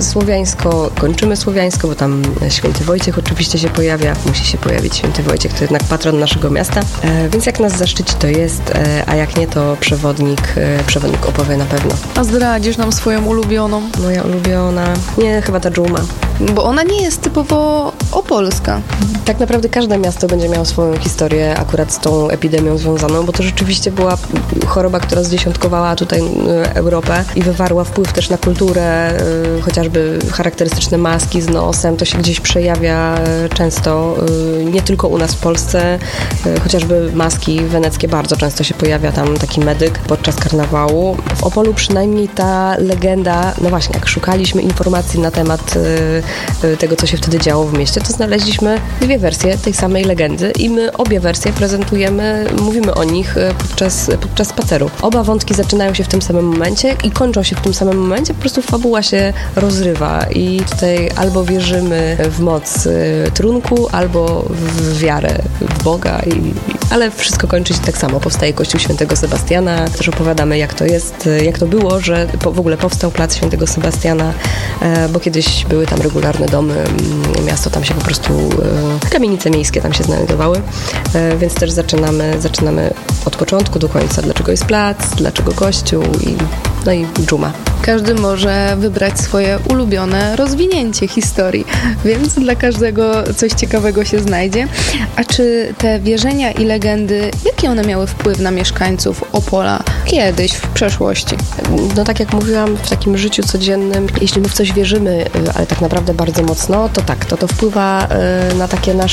słowiańsko, kończymy słowiańsko, bo tam święty Wojciech oczywiście się pojawia. Musi się pojawić święty Wojciech, to jednak patron naszego miasta. Więc jak nas zaszczyci, to jest, a jak nie, to przewodnik opowie na pewno. A zdradzisz nam swoją ulubioną? Moja ulubiona? Nie, chyba ta dżuma. Bo ona nie jest typowo opolska. Tak naprawdę każde miasto będzie miało swoją historię akurat z tą epidemią związaną, bo to rzeczywiście była choroba, która zdziesiątkowała tutaj Europę i wywarła wpływ też na kulturę, chociażby charakterystyczne maski z nosem, to się gdzieś przejawia często, nie tylko u nas w Polsce, chociażby maski weneckie, bardzo często się pojawia tam taki medyk podczas karnawału. W Opolu przynajmniej ta legenda, no właśnie, jak szukaliśmy informacji na temat tego, co się wtedy działo w mieście, to znaleźliśmy dwie wersje tej samej legendy i my obie wersje prezentujemy, mówimy o nich podczas spaceru. Oba wątki zaczynają się w tym samym momencie i kończą się w tym samym momencie, po prostu fabuła się rozrywa i tutaj albo wierzymy w moc trunku, albo w wiarę w Boga, ale wszystko kończy się tak samo. Powstaje Kościół Świętego Sebastiana, też opowiadamy, jak to jest, jak to było, że w ogóle powstał plac Świętego Sebastiana, bo kiedyś były tam regularne domy, miasto tam się po prostu, kamienice miejskie tam się znajdowały, więc też zaczynamy od początku do końca, dlaczego jest plac, dlaczego kościół i dżuma. Każdy może wybrać swoje ulubione rozwinięcie historii, więc dla każdego coś ciekawego się znajdzie. A czy te wierzenia i legendy, jaki one miały wpływ na mieszkańców Opola kiedyś, w przeszłości? No tak jak mówiłam, w takim życiu codziennym, jeśli my w coś wierzymy, ale tak naprawdę bardzo mocno, to tak, to wpływa na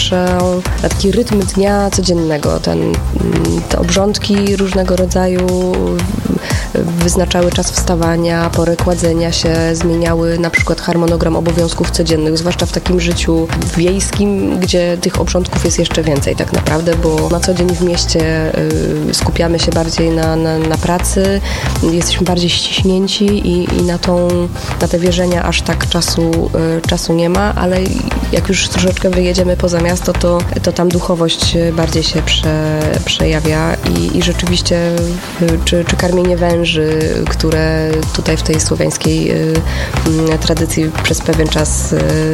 na taki rytm dnia codziennego. Te obrządki różnego rodzaju wyznaczały czas wstawania, porę kładzenia się, zmieniały na przykład harmonogram obowiązków codziennych, zwłaszcza w takim życiu wiejskim, gdzie tych obrządków jest jeszcze więcej tak naprawdę, bo na co dzień w mieście skupiamy się bardziej na pracy, jesteśmy bardziej ściśnięci i na te wierzenia aż tak czasu nie ma, ale jak już troszeczkę wyjedziemy poza miasto, to tam duchowość bardziej się przejawia i rzeczywiście czy karmienie węży, które tutaj w tej słowiańskiej tradycji przez pewien czas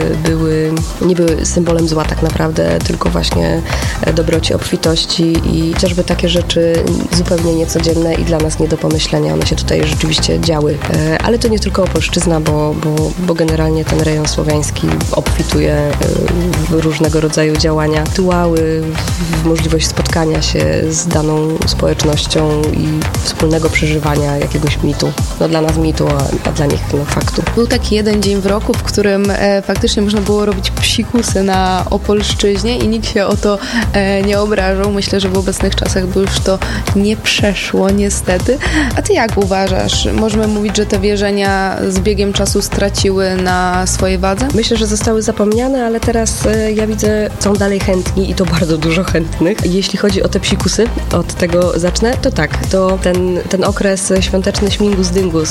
nie były symbolem zła tak naprawdę, tylko właśnie dobroci, obfitości i chociażby takie rzeczy zupełnie niecodzienne i dla nas nie do pomyślenia. One się tutaj rzeczywiście działy. Ale to nie tylko Opolszczyzna, bo generalnie ten rejon słowiański obfituje w różnego rodzaju działania, rytuały, w możliwość spotkania się z daną społecznością i wspólnego przeżywania jakiegoś mitu. No dla nas mitu, a dla nich faktu. Był taki jeden dzień w roku, w którym faktycznie można było robić psikusy na Opolszczyźnie i nikt się o to nie obrażał. Myślę, że w obecnych czasach by już to nie przeszło niestety. A ty jak uważasz? Możemy mówić, że te wierzenia z biegiem czasu straciły na swojej wadze? Myślę, że zostały zapomniane, ale teraz ja widzę, są dalej chętni i to bardzo dużo chętnych. Jeśli chodzi o te psikusy, od tego zacznę, to tak, to ten okres świąteczny śmigus dyngus,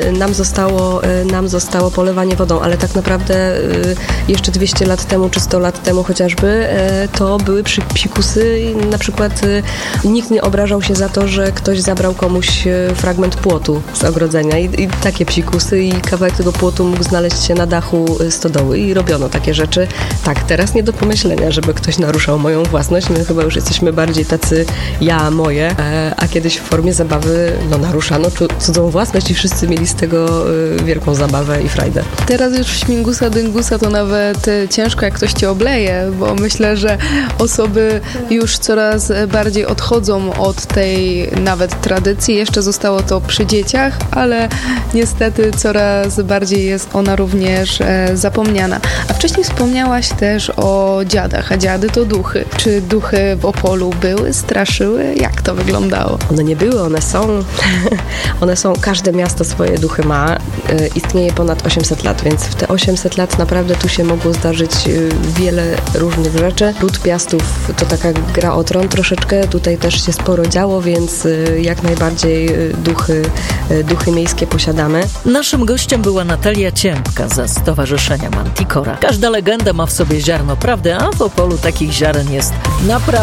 nam zostało polewanie wodą, ale tak naprawdę jeszcze 200 lat temu czy 100 lat temu chociażby to były psikusy i na przykład nikt nie obrażał się za to, że ktoś zabrał komuś fragment płotu z ogrodzenia i takie psikusy i kawałek tego płotu mógł znaleźć się na dachu stodoły i robiono takie rzeczy. Tak, teraz nie do pomyślenia, żeby ktoś naruszał moją własność. My chyba już jesteśmy bardziej tacy moje, a kiedyś w formie zabawy naruszano cudzą własność i wszyscy mieli z tego wielką zabawę i frajdę. Teraz już śmigusa dyngusa to nawet ciężko, jak ktoś cię obleje, bo myślę, że osoby już coraz bardziej odchodzą od tej nawet tradycji. Jeszcze zostało to przy dzieciach, ale niestety coraz bardziej jest ona również zapomniana. A wcześniej wspomniałaś też o dziadach, a dziady to duchy. Czy duchy w Opolu były, straszyły? Jak to wyglądało? One nie były, one są. One są, każde miasto swoje duchy ma. Istnieje ponad 800 lat, więc w te 800 lat naprawdę tu się mogło zdarzyć wiele różnych rzeczy. Lud Piastów to taka gra o tron troszeczkę, tutaj też się sporo działo, więc jak najbardziej duchy miejskie posiadamy. Naszym gościem była Natalia Ciępka ze Stowarzyszenia Manticora. Każda legenda ma w sobie ziarno prawdy, a w Opolu takich ziaren jest naprawdę